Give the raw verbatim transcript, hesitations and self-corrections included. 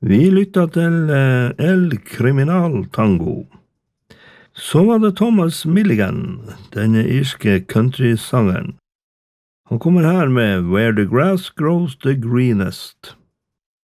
Vi lytta til eh, El Criminal Tango. Så var det Thomas Milligan, denne irske countrysangeren. Han kommer her med Where the Grass Grows the Greenest.